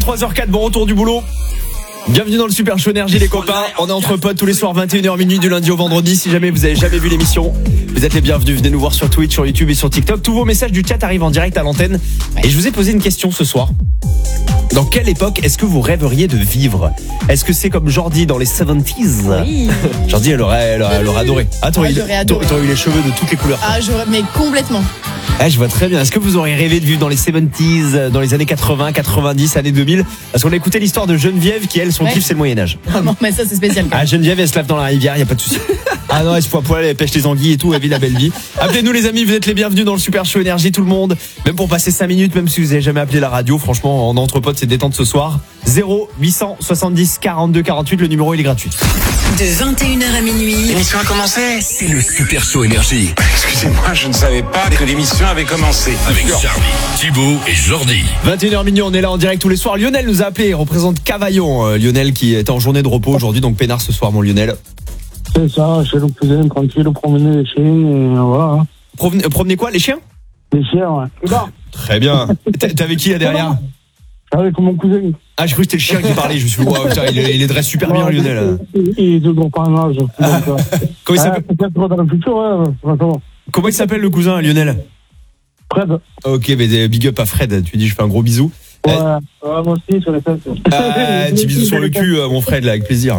3h04, bon retour du boulot. Bienvenue dans le Super Show Énergie les copains. On est entre potes tous les soirs 21h minuit du lundi au vendredi. Si jamais vous avez jamais vu l'émission, vous êtes les bienvenus. Venez nous voir sur Twitch, sur YouTube et sur TikTok. Tous vos messages du chat arrivent en direct à l'antenne. Et je vous ai posé une question ce soir. Dans quelle époque est-ce que vous rêveriez de vivre? Est-ce que c'est comme Jordi dans les 70s? Oui. Jordi, elle aurait adoré. Ah, t'aurais eu les cheveux de toutes les couleurs. Ah, mais complètement. Ah, je vois très bien. Est-ce que vous auriez rêvé de vivre dans les 70s, dans les années 80, 90, années 2000? Parce qu'on a écouté l'histoire de Geneviève qui, elle, son kiff, c'est le Moyen-Âge. Non, mais ça, c'est spécial. Ah, Geneviève, elle se lave dans la rivière, y a pas de souci. Ah non, elle se fout à poil, elle pêche les anguilles et tout, elle vit la belle vie. Appelez-nous les amis, vous êtes les bienvenus dans le Super Show Énergie, tout le monde. Même pour passer 5 minutes, même si vous avez jamais appelé la radio, franchement, en entre potes, c'est détente ce soir. 0870 42 48, le numéro il est gratuit. De 21h à minuit. L'émission a commencé. C'est le Super Show Énergie. Excusez-moi, je ne savais pas que l'émission avait commencé. Avec Charlie, Thibaut et Jordi. 21h minuit, on est là en direct tous les soirs. Lionel nous a appelé, il représente Cavaillon. Lionel qui est en journée de repos aujourd'hui, donc peinard ce soir, mon Lionel. C'est ça, chez le cousin, tranquille, promener les chiens, et voilà. Promener quoi, les chiens? Les chiens, ouais. Très bien. T'es avec qui là derrière? Avec mon cousin. Ah, je crois que c'était le chien qui parlait. Je me suis dit, wow, putain, il les dresse super bien, Lionel. Il est de gros par un âge. Comment il s'appelle? Peut-être dans le futur, ouais. Comment il s'appelle le cousin, Lionel? Fred. Ok, mais big up à Fred. Tu dis, je fais un gros bisou. Ouais, moi aussi, sur les fesses. Petit bisou sur le cul, mon Fred, là, avec plaisir.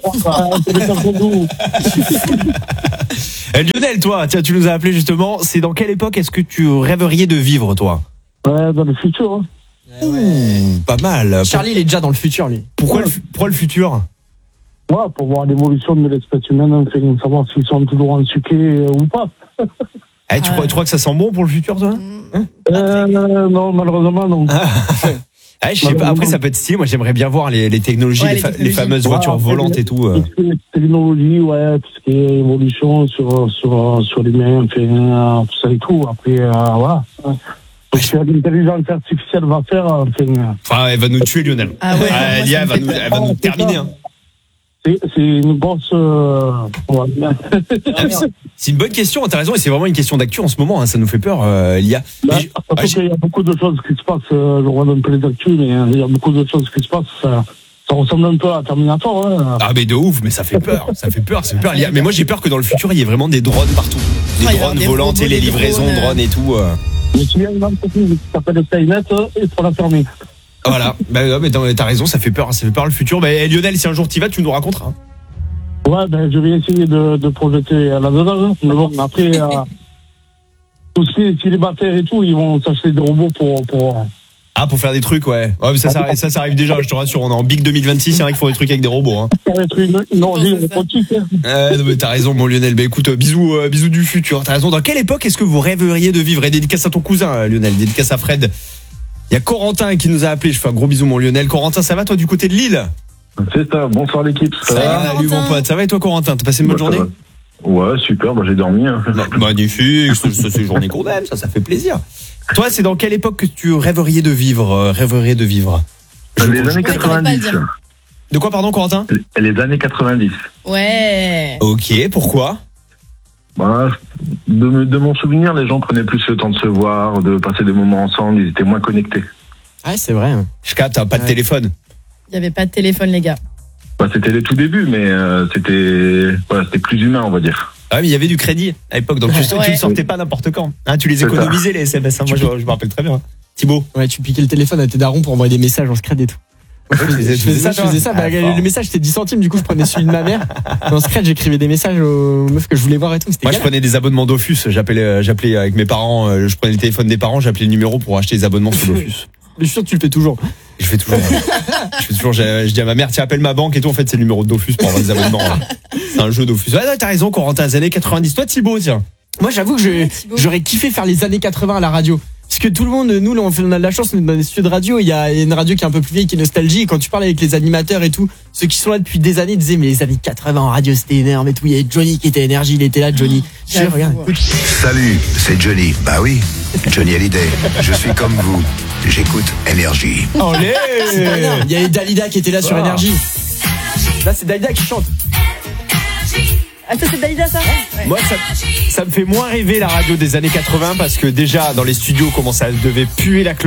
Lionel, toi, tiens, tu nous as appelé justement. C'est dans quelle époque est-ce que tu rêveriez de vivre, toi? Ouais, dans le futur. Hein. Pas mal. Charlie, il est déjà dans le futur, lui. Pourquoi le futur? Ouais, pour voir l'évolution de l'espèce humaine, enfin, savoir s'ils sont toujours en suquet ou pas. Tu crois que ça sent bon pour le futur, toi? Non, malheureusement, non. Je sais pas, après ça peut être stylé. Moi j'aimerais bien voir les technologies, les fameuses voitures volantes et tout. Technologie, ouais, tout ce qui est évolution sur l'humain, enfin, tout ça et tout. Après, voilà. Ce que l'intelligence artificielle va faire, enfin, elle va nous tuer, Lionel. Ah ouais, elle va nous terminer. Hein. C'est une grosse. C'est une bonne question, t'as raison, et c'est vraiment une question d'actu en ce moment, hein, ça nous fait peur, Lia. Il y a beaucoup de choses qui se passent, je regarde un peu les actus, mais il y a beaucoup de choses qui se passent, ça ressemble un peu à Terminator. Hein. Ah, mais de ouf, mais ça fait peur, Lia. Mais moi j'ai peur que dans le futur, il y ait vraiment des drones partout. Des drones volants, et les livraisons de drones et tout. Mais il y a une entreprise qui s'appelle Skynet et pour la fermer. Voilà, mais t'as raison, ça fait peur le futur. Lionel, si un jour t'y vas, tu nous raconteras. Ouais, je vais essayer de projeter là-dedans. Mais bon, après, tout ce qui est célibataire et tout, ils vont s'acheter des robots pour... Ah, pour faire des trucs, ouais. Ouais, mais ça arrive déjà, je te rassure. On est en Big 2026, c'est vrai qu'il faut des trucs avec des robots. Hein. Ça va être une orgie robotique. Non, mais t'as raison, mon Lionel. Écoute, bisous du futur. T'as raison. Dans quelle époque est-ce que vous rêveriez de vivre? Et dédicace à ton cousin, Lionel. Dédicace à Fred. Il y a Corentin qui nous a appelé. Je fais un gros bisou, mon Lionel. Corentin, ça va, toi, du côté de Lille? C'est ça. Bonsoir, l'équipe. Salut, mon pote. Ça va, et toi, Corentin? T'as passé une bonne journée? Ouais, super. J'ai dormi. Magnifique. C'est une journée qu'on aime. Ça fait plaisir. Toi, c'est dans quelle époque que tu rêveriez de vivre? Les années 90. De quoi, pardon, Corentin? Les années 90. Ouais. Ok, pourquoi? De mon souvenir, les gens prenaient plus le temps de se voir, de passer des moments ensemble, ils étaient moins connectés. Ouais, c'est vrai. Je capte, pas de téléphone. Il n'y avait pas de téléphone, les gars. C'était les tout débuts, mais c'était plus humain, on va dire. Ah, mais il y avait du crédit à l'époque, donc tu ne sortais pas n'importe quand. Hein, tu les économisais, les SMS. Hein, moi, je me rappelle très bien. Thibaut. Ouais, tu piquais le téléphone à tes darons pour envoyer des messages en scred et tout. Je faisais ça. Le message c'était 10 centimes, du coup je prenais celui de ma mère. Et en secret j'écrivais des messages aux meufs que je voulais voir et tout. Moi je prenais des abonnements Dofus. J'appelais avec mes parents. Je prenais le téléphone des parents, j'appelais le numéro pour acheter des abonnements sur Dofus. Mais je suis sûr que tu le fais toujours. Je fais toujours. Je dis à ma mère, tiens, appelle ma banque et tout. En fait, c'est le numéro de Dofus pour avoir des abonnements. C'est un jeu Dofus. Ouais, t'as raison, Corentin, les années 90. Toi, Thibaut, tiens. Moi, j'avoue que j'aurais kiffé faire les années 80 à la radio. Parce que tout le monde, nous, on a de la chance, on est dans des studios de radio. Il y a une radio qui est un peu plus vieille, qui est nostalgie. Et quand tu parles avec les animateurs et tout, ceux qui sont là depuis des années, ils disaient, mais les années 80 en radio, c'était énorme et tout. Il y avait Johnny qui était énergie, il était là, Johnny. Regarde, écoute. Salut, c'est Johnny. Bah oui, Johnny Hallyday. Je suis comme vous. J'écoute Énergie. Allez. Il y avait Dalida qui était là sur Énergie. Là, c'est Dalida qui chante. Ah, ça c'est Dalida, ça? Ouais. Moi, ça me fait moins rêver la radio des années 80 parce que déjà dans les studios, comment ça devait puer la clope.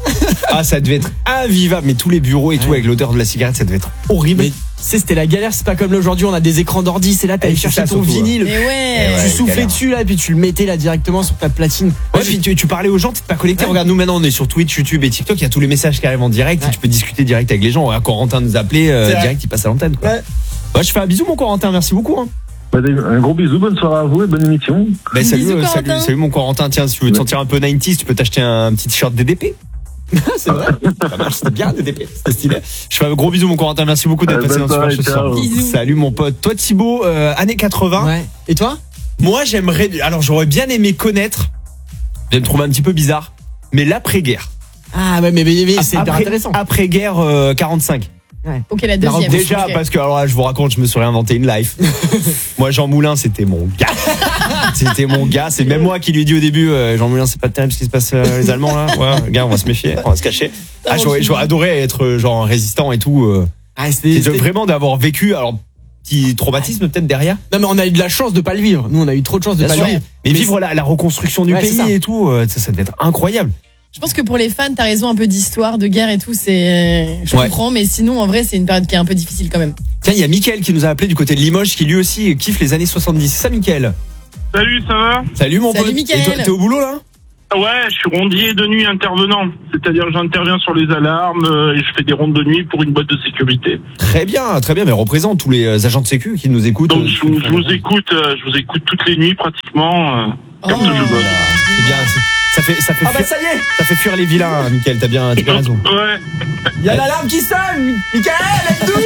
Ah, ça devait être invivable, mais tous les bureaux et tout avec l'odeur de la cigarette, ça devait être horrible. Mais c'était la galère, c'est pas comme là aujourd'hui, on a des écrans d'ordi, c'est là, t'allais chercher ton vinyle, Mais ouais. tu soufflais galère. dessus là, et puis tu le mettais là directement sur ta platine. Ouais, puis tu parlais aux gens, t'es pas connecté. Ouais. Regarde, nous maintenant on est sur Twitch, YouTube et TikTok, il y a tous les messages qui arrivent en direct, et tu peux discuter direct avec les gens. Corentin nous appelait direct, il passe à l'antenne, quoi. Ouais, je fais un bisou mon Corentin, merci beaucoup. Hein. Un gros bisou, bonne soirée à vous et bonne émission. Ben, salut, Bisous, Corentin. salut mon Corentin. Tiens, si tu veux te sentir un peu 90s, tu peux t'acheter un petit t-shirt DDP. C'est vrai. Pas mal, c'était bien DDP, c'était stylé. Je fais un gros bisou mon Corentin, merci beaucoup d'être passé dans bonne Super soirée, Show ce soir. ciao. Bisous. Salut mon pote. Toi Thibaut, années 80. Ouais. Et toi? Moi j'aimerais, alors j'aurais bien aimé connaître, vous allez me trouver un petit peu bizarre, mais l'après-guerre. Ah ouais, mais c'est hyper intéressant. Après-guerre 45. Ok, la deuxième. Déjà, Ok. parce que alors là, je vous raconte, je me suis réinventé une life. Moi, Jean Moulin, c'était mon gars. C'était mon gars. C'est même moi qui lui ai dit au début, Jean Moulin, c'est pas terrible ce qui se passe les Allemands là. Ouais, gars, on va se méfier, on va se cacher. Ah, j'aurais adoré être genre résistant et tout. Ah, C'est vraiment d'avoir vécu. Alors, petit traumatisme peut-être derrière. Non mais on a eu de la chance de pas le vivre. Nous on a eu trop de chance de Bien pas sûr. le vivre. Mais vivre la reconstruction du Ouais, c'est pays ça. et tout, ça devait être incroyable. Je pense que pour les fans, t'as raison, un peu d'histoire, de guerre et tout, c'est. Je Ouais. comprends, mais sinon, en vrai, c'est une période qui est un peu difficile quand même. Tiens, il y a Mickaël qui nous a appelé du côté de Limoges, qui lui aussi kiffe les années 70. C'est ça, Mickaël? Salut, ça va? Salut mon Salut, pote. Mickaël. Et toi, t'es au boulot là? Ouais, je suis rondier de nuit intervenant. C'est-à-dire que j'interviens sur les alarmes et je fais des rondes de nuit pour une boîte de sécurité. Très bien, mais représente tous les agents de sécu qui nous écoutent. Donc je vous écoute toutes les nuits pratiquement. Quand je bosse. C'est bien, ça fait Ah bah fuir, ça y est, ça fait fuir les vilains, Mickaël, t'as bien raison. Ouais. il y a l'alarme qui sonne. Mickaël, aide-nous.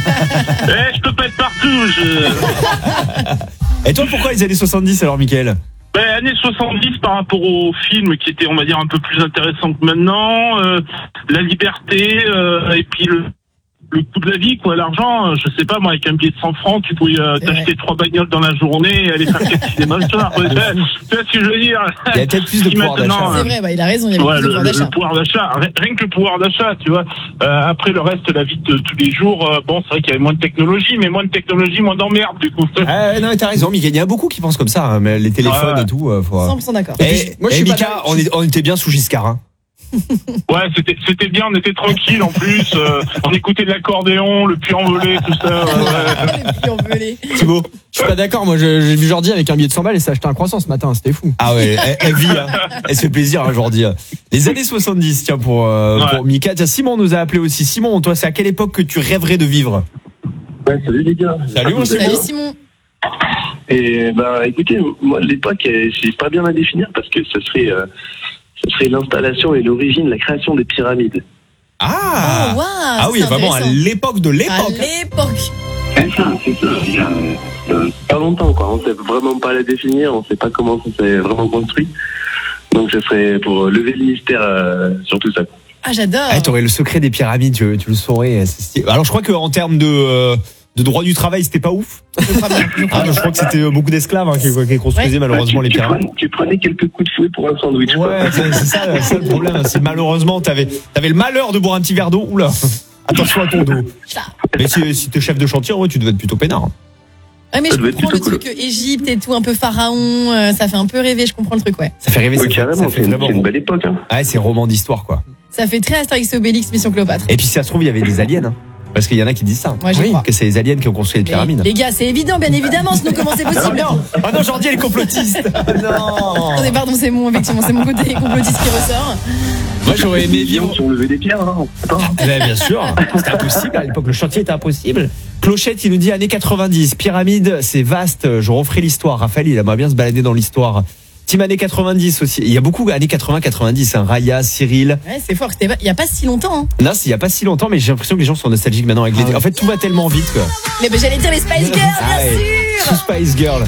Je peux pas être partout. Et toi, pourquoi les années 70 alors, Mickaël? Années 70 par rapport aux films qui étaient, on va dire, un peu plus intéressants que maintenant. La liberté et puis le coût de la vie, quoi, l'argent. Je sais pas, moi, avec un billet de 100 francs, tu pouvais t'acheter 3 bagnoles dans la journée et aller faire 4 cinémas le soir. Tu vois ce que je veux dire? Il y a peut-être plus de pouvoir d'achat. C'est vrai, il a raison, il y avait plus de pouvoir d'achat. Le pouvoir d'achat, rien que le pouvoir d'achat, tu vois. Après le reste, la vie de tous les jours, bon, c'est vrai qu'il y avait moins de technologie, mais moins de technologie, moins d'emmerde, du coup. Non, mais t'as raison, Mickaël, il y en a beaucoup qui pensent comme ça, hein, mais les téléphones Ouais. et tout. 100% d'accord. moi, je suis pas Mika, d'accord. on était bien sous Giscard. Hein. Ouais, c'était bien, on était tranquille en plus. On écoutait de l'accordéon, le puits envolé, tout ça. Et puis on veut les. Thibaut? Je suis pas d'accord. Moi j'ai vu Jordi avec un billet de 100 balles et s'est acheté un croissant ce matin. C'était fou. Ah ouais, elle vit, hein. Elle se fait plaisir aujourd'hui. Les années 70, tiens, pour Mika. Tiens, Simon nous a appelé aussi. Simon, toi, c'est à quelle époque que tu rêverais de vivre? Ouais, salut les gars. Salut, mon Simon. Salut Simon. Et écoutez, moi l'époque, c'est pas bien à définir parce que ce serait l'installation et l'origine, la création des pyramides. Ah, Oh, waouh, ah oui, c'est vraiment à intéressant. l'époque de À l'époque. l'époque. C'est ça. Il y a pas longtemps, quoi. On sait vraiment pas la définir, on sait pas comment ça s'est vraiment construit. Donc ce serait pour lever le mystère sur tout ça. Ah, j'adore. Ah, t'aurais le secret des pyramides, tu le saurais. c'est stylé. Alors, je crois qu'en termes de droit du travail, c'était pas ouf. Je crois bien. Je crois que c'était beaucoup d'esclaves qui construisaient Ouais. malheureusement les pyramides. Tu prenais quelques coups de fouet pour un sandwich. quoi. Ouais, c'est ça le problème. C'est malheureusement, t'avais le malheur de boire un petit verre d'eau. Oula, attention à ton dos. Ça. Mais si t'es chef de chantier, ouais, tu devais être plutôt peinard. Ouais, mais Ça je devait être comprends le plutôt truc Égypte et tout, un peu pharaon, ça fait un peu rêver, je comprends le truc, ouais. Ça fait rêver, Oui, ça carrément, fait c'est vraiment. une belle époque. Hein. Ouais, c'est roman d'histoire, quoi. Ça fait très Astérix et Obélix, Mission Cléopâtre. Et puis, si ça se trouve, il y avait des aliens, hein. Parce qu'il y en a qui disent ça. Ouais, je crois. Que c'est les aliens qui ont construit les pyramides. Les gars, c'est évident, bien évidemment, sinon comment c'est possible? Ah non, Jordi, elle est complotiste. Non. Attendez, pardon, c'est mon côté complotiste qui ressort. Moi, j'aurais aimé vivre. Si on levait des pierres, hein. Attends. Bien sûr, c'était impossible à l'époque, le chantier était impossible. Clochette, il nous dit années 90, pyramide, c'est vaste, je referai l'histoire. Raphaël, il aimerait bien se balader dans l'histoire. Team années 90 aussi, il y a beaucoup années 80-90, hein. Raya, Cyril. Ouais, c'est fort, il y a pas si longtemps. Hein. Non, il y a pas si longtemps, mais j'ai l'impression que les gens sont nostalgiques maintenant avec les... En fait, tout va tellement vite, quoi. Mais j'allais dire les Spice Girls, bien Ah ouais. sûr. Spice Girl.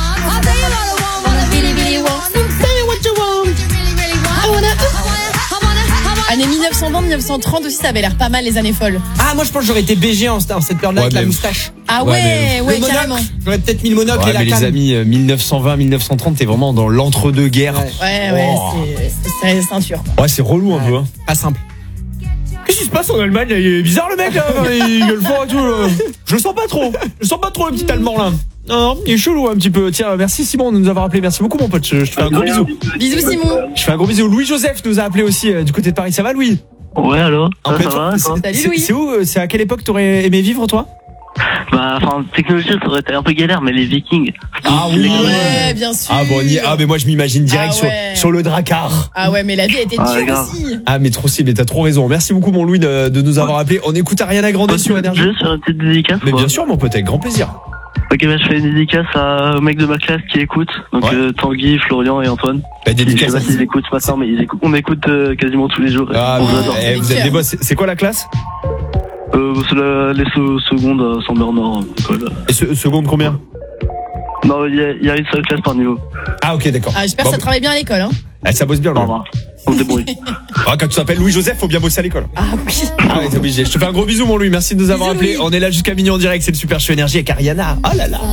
Années 1920-1930 aussi, ça avait l'air pas mal les années folles. Ah moi je pense que j'aurais été BG en cette période-là Ouais, avec la mais- moustache. Ah Ouais, ouais, Le ouais, monocle, carrément. j'aurais peut-être mis le monocle Ouais, et la mais les canne. amis, 1920-1930, t'es vraiment dans l'entre-deux-guerres. Ouais. Ouais, Oh. c'est ceinture. Ouais, c'est relou un peu, hein. Pas simple. Qu'est-ce qui se passe en Allemagne là? Il est bizarre le mec là, il gueule fort et tout là. Je le sens pas trop le petit allemand là. Non, il est chelou un petit peu. Tiens, merci Simon de nous avoir appelé. Merci beaucoup mon pote. Je te fais un gros bisou. Bisous Simon. Je fais un gros bisou. Louis-Joseph nous a appelé aussi du côté de Paris. Ça va Louis? Ouais, allô? Ça va? Salut Louis. C'est où? C'est à quelle époque t'aurais aimé vivre toi? Bah, enfin, technologie, ça aurait été un peu galère, mais les Vikings. Ah oui. Ouais, bien sûr. Ah bon, mais moi je m'imagine direct sur le Drakkar. Ah ouais, mais la vie a été dure aussi. Ah mais trop si, mais t'as trop raison. Merci beaucoup mon Louis de nous avoir appelé. On écoute Ariana Grande sur Énergie. Juste sur une petite dédicace. Mais bien sûr mon pote, avec grand plaisir. Ok, bah je fais une dédicace à un mec de ma classe qui écoute. Donc Tanguy, Florian et Antoine. Bah, dédicace. Je sais pas s'ils écoutent ce matin, mais on écoute vous quasiment tous les jours. Ah, vous êtes des boss. C'est quoi la classe? C'est les secondes à Saint-Bernard. Et seconde combien? Non, il y a une seule classe par niveau. Ah ok, d'accord. Ah, j'espère que ça travaille bien à l'école. Hein. Ah, ça bosse bien là. On se débrouille. Ah, quand tu t'appelles Louis-Joseph, faut bien bosser à l'école. Ah oui. Ah ouais, t'es obligé. Je te fais un gros bisou mon Louis, merci de nous avoir appelé. On est là jusqu'à minuit en direct, c'est le Super Show Énergie avec Ariana. Oh là là.